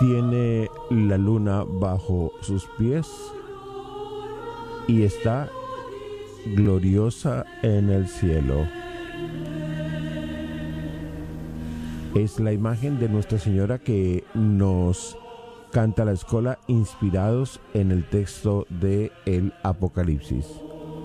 tiene la luna bajo sus pies y está gloriosa en el cielo. Es la imagen de Nuestra Señora que nos canta la escuela inspirados en el texto de el Apocalipsis.